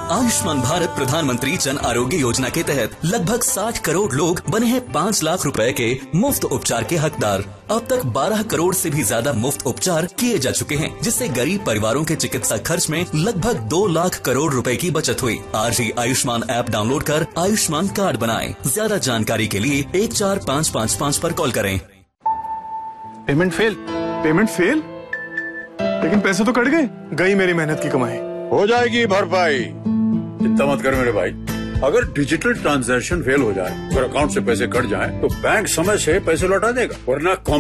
आयुष्मान भारत प्रधानमंत्री जन आरोग्य योजना के तहत लगभग 60 करोड़ लोग बने हैं 5 लाख रुपए के मुफ्त उपचार के हकदार। अब तक 12 करोड़ से भी ज्यादा मुफ्त उपचार किए जा चुके हैं, जिससे गरीब परिवारों के चिकित्सा खर्च में लगभग 2 लाख करोड़ रुपए की बचत हुई। आज ही आयुष्मान ऐप डाउनलोड कर आयुष्मान कार्ड बनाएं। ज्यादा जानकारी के लिए 14555 पर कॉल करें। Payment fail? लेकिन पैसे तो कट गई मेरी मेहनत की कमाई। हो जाएगी भरपाई, चिंता मत कर मेरे भाई। अगर डिजिटल ट्रांजैक्शन फेल हो जाए और अकाउंट से पैसे कट जाएं, तो बैंक समय से पैसे लौटा देगा, वरना